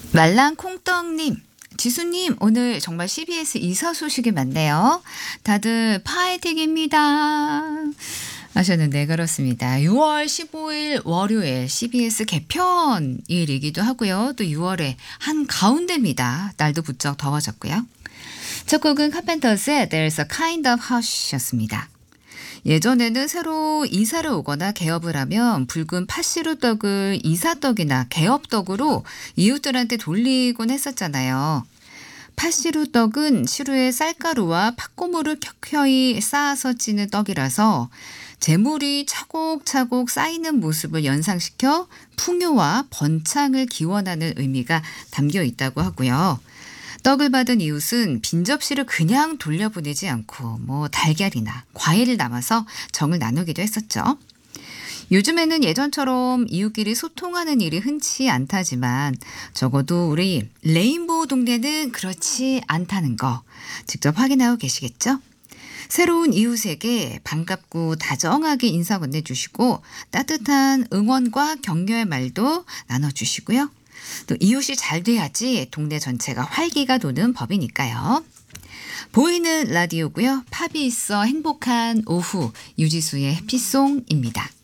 말랑콩떡님, 지수님, 오늘 정말 CBS 이사 소식이 많네요. 다들 파이팅입니다. 하셨는데, 그렇습니다. 6월 15일 월요일 CBS 개편일이기도 하고요. 또 6월의 한 가운데입니다. 날도 부쩍 더워졌고요. 첫 곡은 카펜터스의 There's a Kind of Hush였습니다. 예전에는 새로 이사를 오거나 개업을 하면 붉은 팥시루떡을 이사떡이나 개업떡으로 이웃들한테 돌리곤 했었잖아요. 팥시루떡은 시루에 쌀가루와 팥고물을 켜켜이 쌓아서 찌는 떡이라서 재물이 차곡차곡 쌓이는 모습을 연상시켜 풍요와 번창을 기원하는 의미가 담겨 있다고 하고요. 떡을 받은 이웃은 빈 접시를 그냥 돌려보내지 않고 달걀이나 과일을 남아서 정을 나누기도 했었죠. 요즘에는 예전처럼 이웃끼리 소통하는 일이 흔치 않다지만 적어도 우리 레인보우 동네는 그렇지 않다는 거 직접 확인하고 계시겠죠? 새로운 이웃에게 반갑고 다정하게 인사 건네주시고 따뜻한 응원과 격려의 말도 나눠주시고요. 또 이웃이 잘 돼야지 동네 전체가 활기가 도는 법이니까요. 보이는 라디오고요. 팝이 있어 행복한 오후 유지수의 해피송입니다.